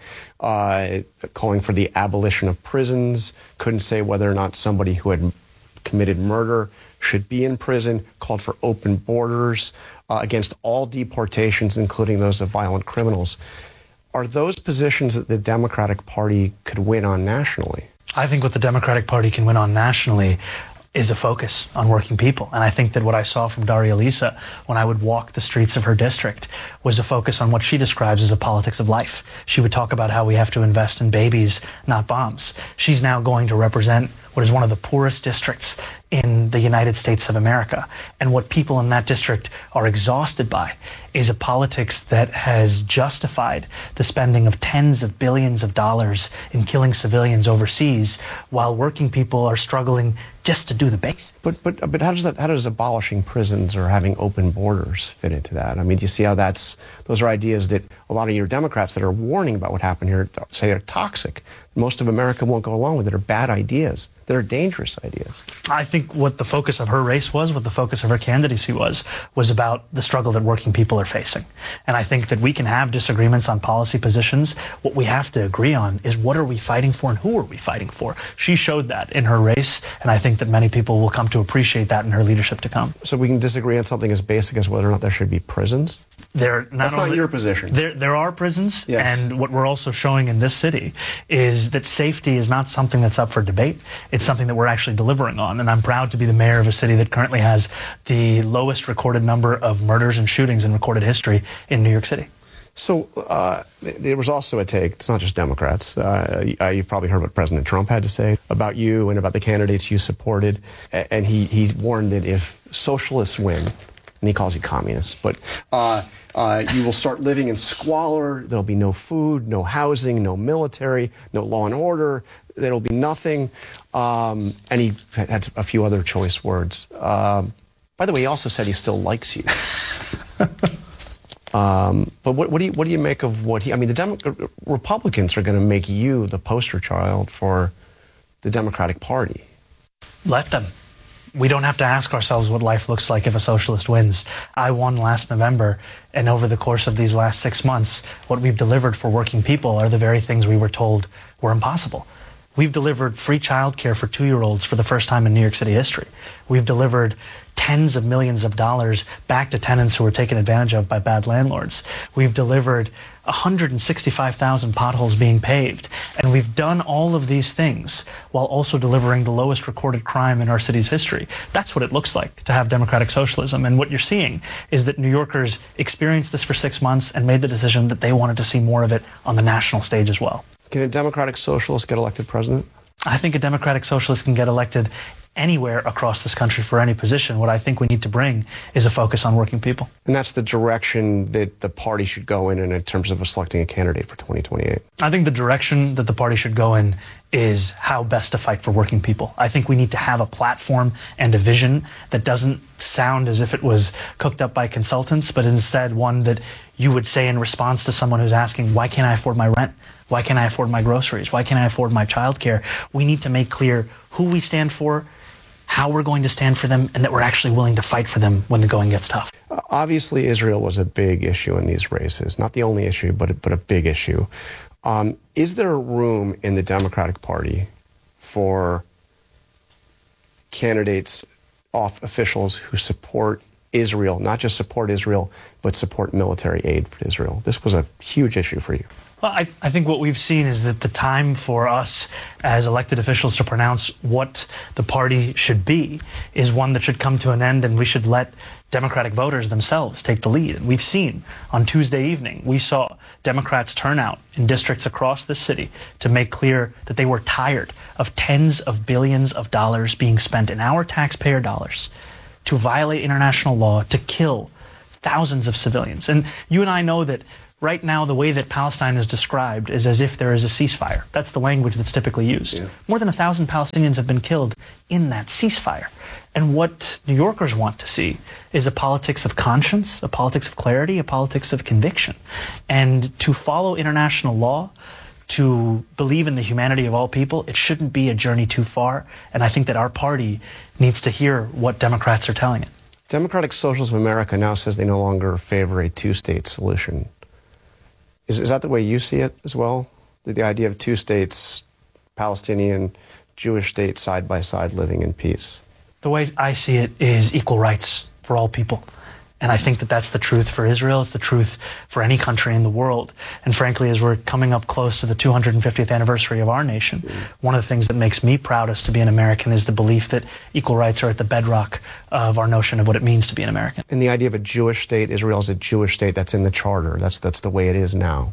calling for the abolition of prisons, couldn't say whether or not somebody who had committed murder should be in prison, called for open borders against all deportations, including those of violent criminals. Are those positions that the Democratic Party could win on nationally? I think what the Democratic Party can win on nationally is a focus on working people. And I think that what I saw from Darlisa when I would walk the streets of her district was a focus on what she describes as a politics of life. She would talk about how we have to invest in babies, not bombs. She's now going to represent what is one of the poorest districts in the United States of America. And what people in that district are exhausted by is a politics that has justified the spending of tens of billions of dollars in killing civilians overseas while working people are struggling just to do the basics. But how does abolishing prisons or having open borders fit into that? I mean, do you see how those are ideas that a lot of your Democrats that are warning about what happened here say are toxic? Most of America won't go along with it, are bad ideas. They're dangerous ideas. I think what the focus of her race was, what the focus of her candidacy was about the struggle that working people are facing. And I think that we can have disagreements on policy positions. What we have to agree on is what are we fighting for and who are we fighting for? She showed that in her race, and I think that many people will come to appreciate that in her leadership to come. So we can disagree on something as basic as whether or not there should be prisons? That's not your position. There are prisons, yes. And what we're also showing in this city is that safety is not something that's up for debate. It's something that we're actually delivering on. And I'm proud to be the mayor of a city that currently has the lowest recorded number of murders and shootings in recorded history in New York City. So there was also a take, it's not just Democrats, you probably heard what President Trump had to say about you and about the candidates you supported, and he warned that if socialists win, and he calls you communists, but you will start living in squalor, there'll be no food, no housing, no military, no law and order, there'll be nothing, and he had a few other choice words. By the way, he also said he still likes you. But what do you make of what the Republicans are going to make you the poster child for the Democratic Party. Let them. We don't have to ask ourselves what life looks like if a socialist wins. I won last November, and over the course of these last 6 months, what we've delivered for working people are the very things we were told were impossible. We've delivered free childcare for 2-year-olds for the first time in New York City history. We've delivered tens of millions of dollars back to tenants who were taken advantage of by bad landlords. We've delivered 165,000 potholes being paved. And we've done all of these things while also delivering the lowest recorded crime in our city's history. That's what it looks like to have democratic socialism. And what you're seeing is that New Yorkers experienced this for 6 months and made the decision that they wanted to see more of it on the national stage as well. Can a democratic socialist get elected president? I think a democratic socialist can get elected anywhere across this country for any position. What I think we need to bring is a focus on working people. And that's the direction that the party should go in terms of selecting a candidate for 2028. I think the direction that the party should go in is how best to fight for working people. I think we need to have a platform and a vision that doesn't sound as if it was cooked up by consultants, but instead one that you would say in response to someone who's asking, why can't I afford my rent? Why can't I afford my groceries? Why can't I afford my childcare? We need to make clear who we stand for, how we're going to stand for them, and that we're actually willing to fight for them when the going gets tough. Obviously, Israel was a big issue in these races. Not the only issue, but a big issue. Is there room in the Democratic Party for candidates off officials who support Israel, not just support Israel, but support military aid for Israel. This was a huge issue for you. Well, I think what we've seen is that the time for us as elected officials to pronounce what the party should be is one that should come to an end, and we should let Democratic voters themselves take the lead. And we've seen on Tuesday evening, we saw Democrats turn out in districts across the city to make clear that they were tired of tens of billions of dollars being spent in our taxpayer dollars to violate international law, to kill thousands of civilians. And you and I know that right now, the way that Palestine is described is as if there is a ceasefire. That's the language that's typically used. Yeah. More than 1,000 Palestinians have been killed in that ceasefire. And what New Yorkers want to see is a politics of conscience, a politics of clarity, a politics of conviction. And to follow international law, to believe in the humanity of all people, it shouldn't be a journey too far. And I think that our party needs to hear what Democrats are telling it. Democratic Socialists of America now says they no longer favor a two-state solution. Is that the way you see it as well? The idea of two states, Palestinian, Jewish state, side by side, living in peace? The way I see it is equal rights for all people. And I think that that's the truth for Israel. It's the truth for any country in the world. And frankly, as we're coming up close to the 250th anniversary of our nation, one of the things that makes me proudest to be an American is the belief that equal rights are at the bedrock of our notion of what it means to be an American. And the idea of a Jewish state, Israel is a Jewish state, that's in the charter. That's the way it is now.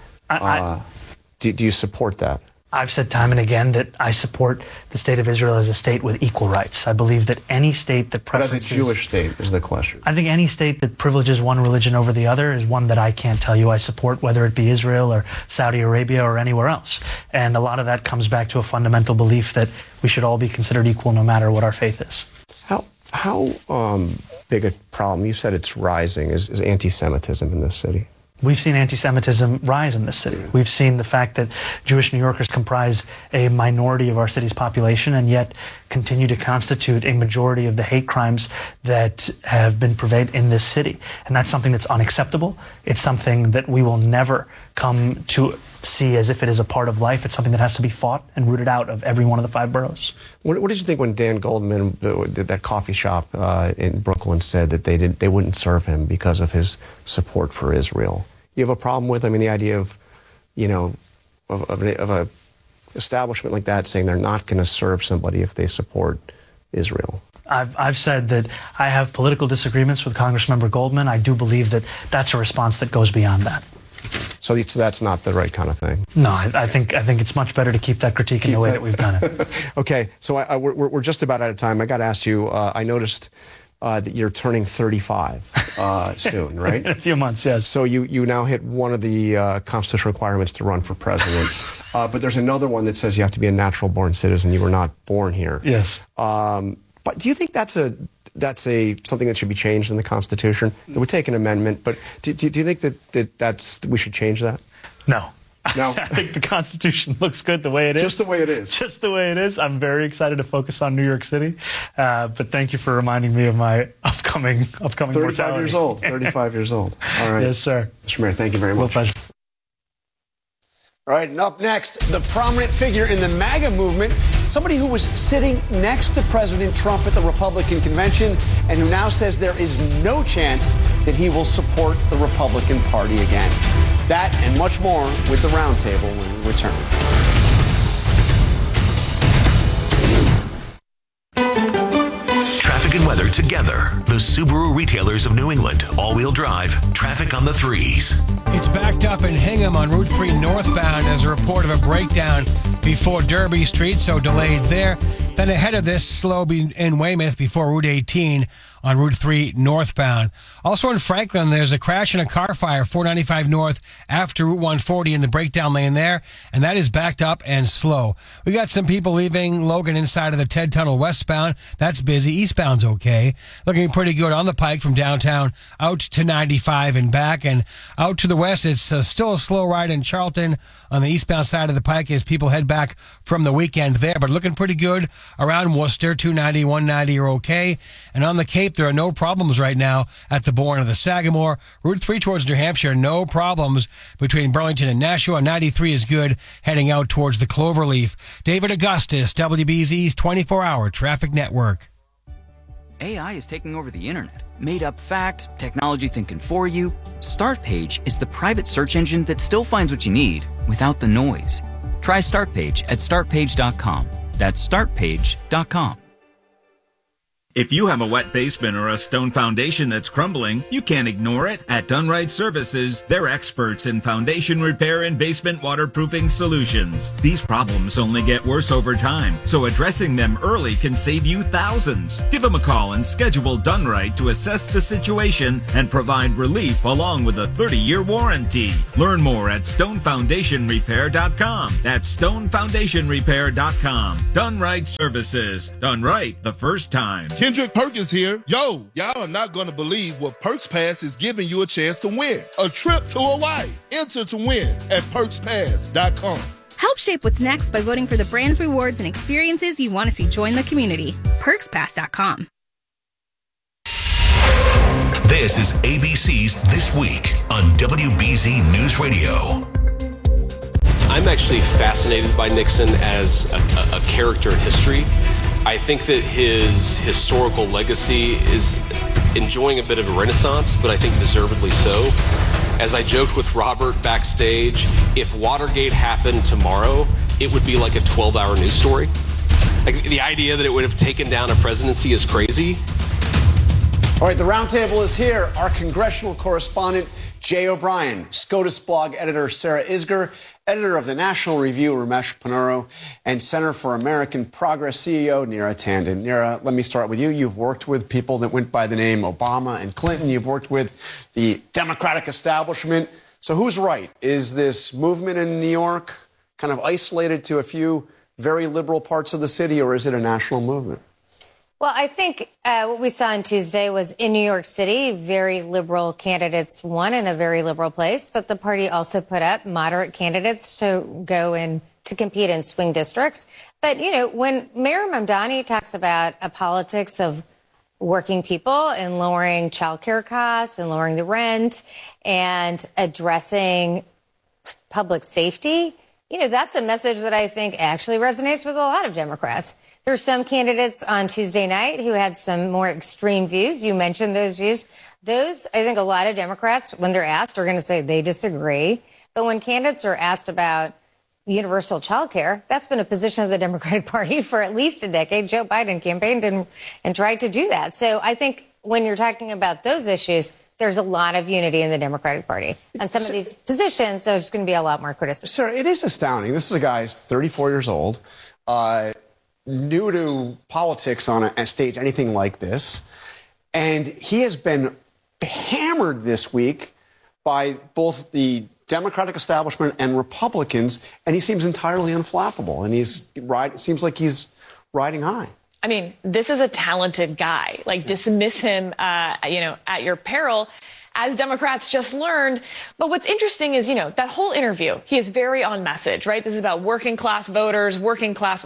Do you support that? I've said time and again that I support the state of Israel as a state with equal rights. I believe that any state that preferences... But as a Jewish state is the question. I think any state that privileges one religion over the other is one that I can't tell you I support, whether it be Israel or Saudi Arabia or anywhere else. And a lot of that comes back to a fundamental belief that we should all be considered equal no matter what our faith is. How big a problem, you said it's rising, is anti-Semitism in this city? We've seen anti-Semitism rise in this city. We've seen the fact that Jewish New Yorkers comprise a minority of our city's population and yet continue to constitute a majority of the hate crimes that have been purveyed in this city. And that's something that's unacceptable. It's something that we will never come to see as if it is a part of life. It's something that has to be fought and rooted out of every one of the 5 boroughs. What did you think when Dan Goldman, that coffee shop in Brooklyn, said that they wouldn't serve him because of his support for Israel? You have a problem with, the idea of, of a establishment like that saying they're not going to serve somebody if they support Israel? I've said that I have political disagreements with Congressmember Goldman. I do believe that that's a response that goes beyond that. So that's not the right kind of thing? No, I think it's much better to keep that critique in the way that we've done it. Okay, so we're just about out of time. I got to ask you, I noticed that you're turning 35 soon, right? In a few months, yes. So you now hit one of the constitutional requirements to run for president. But there's another one that says you have to be a natural-born citizen. You were not born here. Yes. But do you think that's something that should be changed in the Constitution? It would take an amendment, but do you think that we should change that? No. No? I think the Constitution looks good the way it is. Just the way it is. Just the way it is. I'm very excited to focus on New York City. But thank you for reminding me of my upcoming 35 mortality. years old. 35 years old. All right. Yes, sir. Mr. Mayor, thank you very much. Real pleasure. All right, and up next, the prominent figure in the MAGA movement, somebody who was sitting next to President Trump at the Republican convention and who now says there is no chance that he will support the Republican Party again. That and much more with the Roundtable when we return. Traffic and weather together. The Subaru retailers of New England. All-wheel drive. Traffic on the 3s. It's backed up in Hingham on Route 3 northbound as a report of a breakdown before Derby Street, so delayed there. Then ahead of this, slow in Weymouth before Route 18 on Route 3 northbound. Also in Franklin, there's a crash and a car fire, 495 north after Route 140 in the breakdown lane there, and that is backed up and slow. We got some people leaving Logan inside of the Ted Tunnel westbound. That's busy. Eastbound's okay. Looking pretty good on the Pike from downtown out to 95 and back, and out to the west, it's still a slow ride in Charlton on the eastbound side of the Pike as people head back from the weekend there, but looking pretty good around Worcester. 290, 190 are okay. And on the Cape, there are no problems right now at the Bourne of the Sagamore. Route 3 towards New Hampshire, no problems between Burlington and Nashua. 93 is good heading out towards the Cloverleaf. David Augustus, WBZ's 24-hour traffic network. AI is taking over the internet. Made up facts, technology thinking for you. Startpage is the private search engine that still finds what you need without the noise. Try Startpage at startpage.com. That's startpage.com. If you have a wet basement or a stone foundation that's crumbling, you can't ignore it. At Dunright Services, they're experts in foundation repair and basement waterproofing solutions. These problems only get worse over time, so addressing them early can save you thousands. Give them a call and schedule Dunright to assess the situation and provide relief along with a 30-year warranty. Learn more at stonefoundationrepair.com. That's stonefoundationrepair.com. Dunright Services. Done right the first time. Kendrick Perkins here. Yo, y'all are not going to believe what Perks Pass is giving you a chance to win. A trip to Hawaii. Enter to win at perkspass.com. Help shape what's next by voting for the brands, rewards, and experiences you want to see join the community. PerksPass.com. This is ABC's This Week on WBZ News Radio. I'm actually fascinated by Nixon as a character in history. I think that his historical legacy is enjoying a bit of a renaissance, but I think deservedly so. As I joked with Robert backstage, if Watergate happened tomorrow, it would be like a 12-hour news story. Like, the idea that it would have taken down a presidency is crazy. All right, the roundtable is here. Our congressional correspondent, Jay O'Brien, SCOTUS blog editor Sarah Isgur, editor of the National Review, Ramesh Ponnuru, and Center for American Progress CEO, Neera Tanden. Neera, let me start with you. You've worked with people that went by the name Obama and Clinton. You've worked with the Democratic establishment. So who's right? Is this movement in New York kind of isolated to a few very liberal parts of the city, or is it a national movement? Well, I think what we saw on Tuesday was in New York City, very liberal candidates won in a very liberal place, but the party also put up moderate candidates to go in to compete in swing districts. But, you know, when Mayor Mamdani talks about a politics of working people and lowering childcare costs and lowering the rent and addressing public safety, you know, that's a message that I think actually resonates with a lot of Democrats. There's some candidates on Tuesday night who had some more extreme views. You mentioned those views. Those, I think a lot of Democrats, when they're asked, are going to say they disagree. But when candidates are asked about universal child care, that's been a position of the Democratic Party for at least a decade. Joe Biden campaigned and tried to do that. So I think when you're talking about those issues, there's a lot of unity in the Democratic Party. On some of these positions, there's going to be a lot more criticism. Sir, it is astounding. This is a guy who's 34 years old, new to politics on a stage, anything like this. And he has been hammered this week by both the Democratic establishment and Republicans, and he seems entirely unflappable. And seems like he's riding high. I mean, this is a talented guy. Like, dismiss him, at your peril, as Democrats just learned. But what's interesting is, that whole interview, he is very on message, right? This is about working class voters, working class.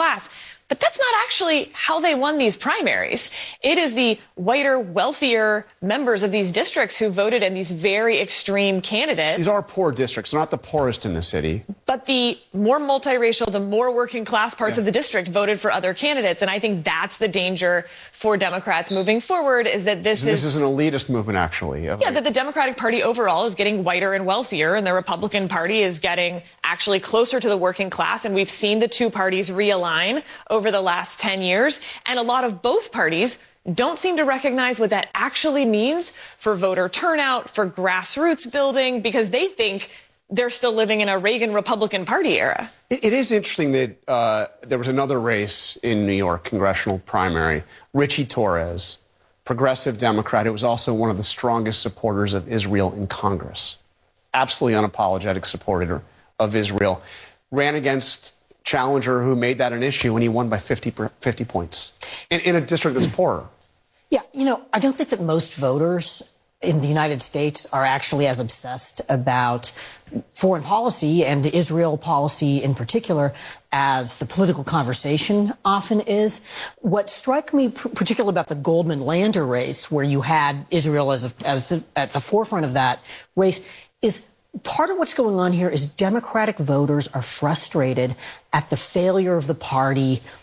But that's not actually how they won these primaries. It is the whiter, wealthier members of these districts who voted in these very extreme candidates. These are poor districts, not the poorest in the city. But the more multiracial, the more working class parts of the district voted for other candidates. And I think that's the danger for Democrats moving forward, is that this is an elitist movement, actually. That the Democratic Party overall is getting whiter and wealthier, and the Republican Party is getting actually closer to the working class. And we've seen the two parties realign over the last 10 years. And a lot of both parties don't seem to recognize what that actually means for voter turnout, for grassroots building, because they think they're still living in a Reagan Republican Party era. It is interesting that there was another race in New York, congressional primary. Richie Torres, progressive Democrat, who was also one of the strongest supporters of Israel in Congress. Absolutely unapologetic supporter of Israel. Ran against challenger who made that an issue, and he won by 50 points in a district that's poorer. Yeah, I don't think that most voters in the United States are actually as obsessed about foreign policy and Israel policy in particular as the political conversation often is. What struck me particularly about the Goldman-Lander race, where you had Israel as at the forefront of that race, is part of what's going on here is Democratic voters are frustrated at the failure of the party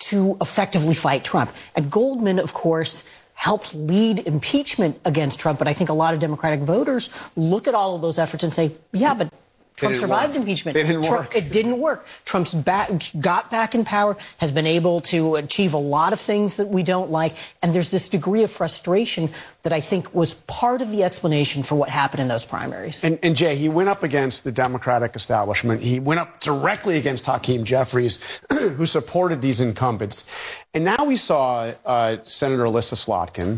to effectively fight Trump. And Goldman, of course, helped lead impeachment against Trump. But I think a lot of Democratic voters look at all of those efforts and say, yeah, but Trump survived impeachment. It didn't work. It didn't work. Trump's got back in power, has been able to achieve a lot of things that we don't like. And there's this degree of frustration that I think was part of the explanation for what happened in those primaries. And Jay, he went up against the Democratic establishment. He went up directly against Hakeem Jeffries, who supported these incumbents. And now we saw Senator Alyssa Slotkin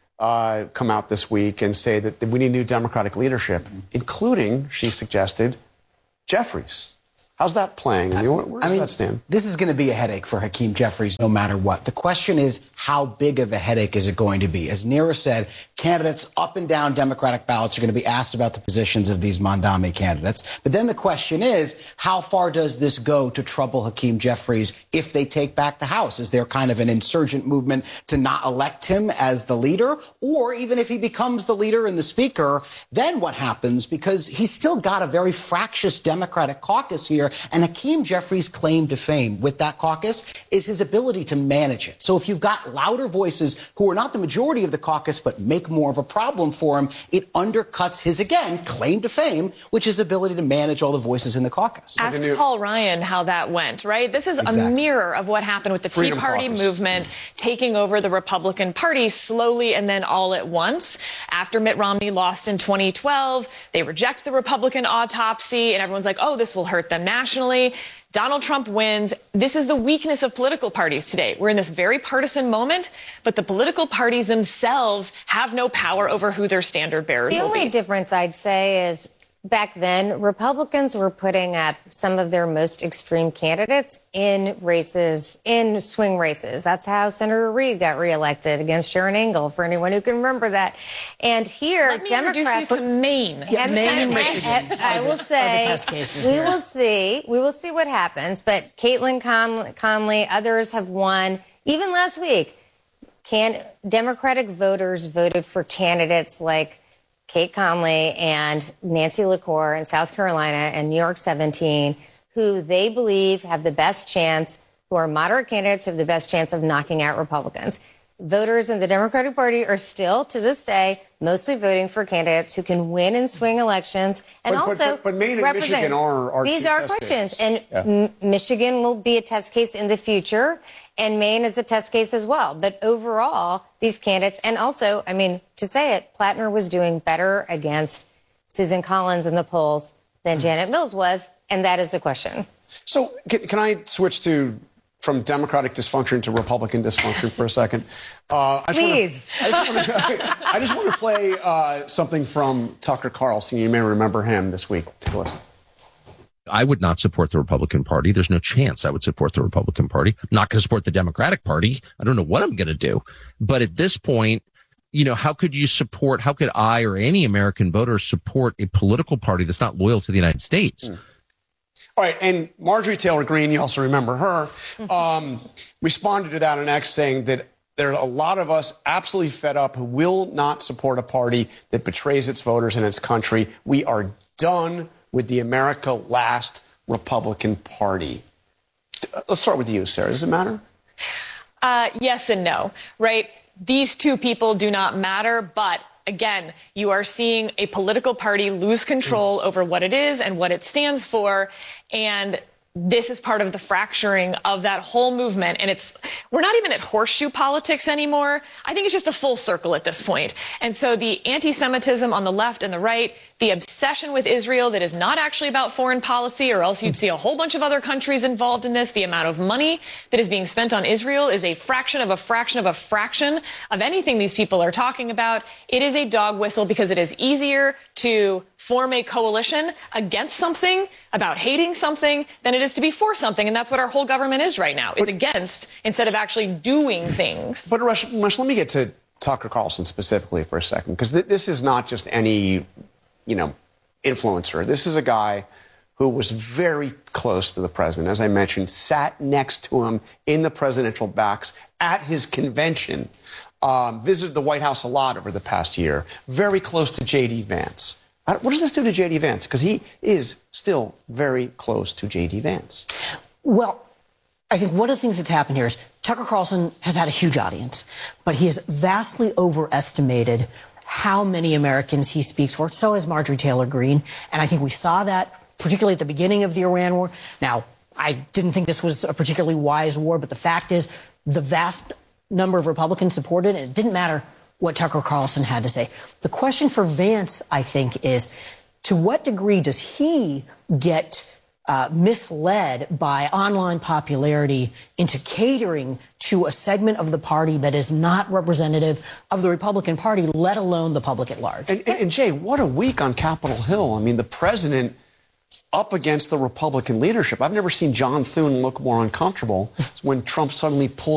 come out this week and say that we need new Democratic leadership, including, she suggested, Jeffries. How's that playing? I mean, where does that stand? This is going to be a headache for Hakeem Jeffries no matter what. The question is, how big of a headache is it going to be? As Neera said, candidates up and down Democratic ballots are going to be asked about the positions of these Mondami candidates. But then the question is, how far does this go to trouble Hakeem Jeffries if they take back the House? Is there kind of an insurgent movement to not elect him as the leader? Or even if he becomes the leader and the speaker, then what happens? Because he's still got a very fractious Democratic caucus here. And Hakeem Jeffries' claim to fame with that caucus is his ability to manage it. So if you've got louder voices who are not the majority of the caucus but make more of a problem for him, it undercuts his, again, claim to fame, which is ability to manage all the voices in the caucus. Ask Paul Ryan how that went, right? This is a mirror of what happened with the Tea Party movement taking over the Republican Party slowly and then all at once. After Mitt Romney lost in 2012, they reject the Republican autopsy, and everyone's like, oh, this will hurt them nationally. Donald Trump wins. This is the weakness of political parties today. We're in this very partisan moment, but the political parties themselves have no power over who their standard bearers will be. The only difference I'd say is back then, Republicans were putting up some of their most extreme candidates in races, in swing races. That's how Senator Reid got reelected against Sharon Engel, for anyone who can remember that. And here, Let me Democrats... introduce you to Maine. Yeah, Maine and Michigan. I will say, we will see what happens. But Caitlin Conley, others have won. Even last week, Democratic voters voted for candidates like Kate Conley and Nancy LaCour in South Carolina and New York 17, who they believe have the best chance, who are moderate candidates who have the best chance of knocking out Republicans. Voters in the Democratic Party are still, to this day, mostly voting for candidates who can win in swing elections and but Maine and Michigan are these are questions. And Michigan will be a test case in the future, and Maine is a test case as well. But overall, these candidates, and also, I mean, to say it, Plattner was doing better against Susan Collins in the polls than Janet Mills was, and that is the question. So can I switch from Democratic dysfunction to Republican dysfunction for a second? Please. I just want to play something from Tucker Carlson. You may remember him this week. Take a listen. I would not support the Republican Party. There's no chance I would support the Republican Party. I'm not going to support the Democratic Party. I don't know what I'm going to do. But at this point, how could I or any American voter support a political party that's not loyal to the United States? All right, and Marjorie Taylor Greene, you also remember her, responded to that on X saying that there are a lot of us absolutely fed up who will not support a party that betrays its voters and its country. We are done with the America Last Republican Party. Let's start with you, Sarah. Does it matter? Yes and no, right? These two people do not matter, but again, you are seeing a political party lose control over what it is and what it stands for, and this is part of the fracturing of that whole movement. And we're not even at horseshoe politics anymore. I think it's just a full circle at this point. And so the anti-Semitism on the left and the right, the obsession with Israel that is not actually about foreign policy, or else you'd see a whole bunch of other countries involved in this. The amount of money that is being spent on Israel is a fraction of a fraction of a fraction of anything these people are talking about. It is a dog whistle because it is easier to form a coalition against something, about hating something, than it is to be for something. And that's what our whole government is right now, is against instead of actually doing things. But Rush, let me get to Tucker Carlson specifically for a second, because this is not just any, influencer. This is a guy who was very close to the president. As I mentioned, sat next to him in the presidential box at his convention, visited the White House a lot over the past year, very close to J.D. Vance. What does this do to J.D. Vance? Because he is still very close to J.D. Vance. Well, I think one of the things that's happened here is Tucker Carlson has had a huge audience, but he has vastly overestimated how many Americans he speaks for. So has Marjorie Taylor Greene. And I think we saw that particularly at the beginning of the Iran war. Now, I didn't think this was a particularly wise war, but the fact is the vast number of Republicans supported it. And it didn't matter what Tucker Carlson had to say. The question for Vance, I think, is to what degree does he get misled by online popularity into catering to a segment of the party that is not representative of the Republican Party, let alone the public at large? And Jay, what a week on Capitol Hill. I mean, the president up against the Republican leadership. I've never seen John Thune look more uncomfortable. It's when Trump suddenly pulled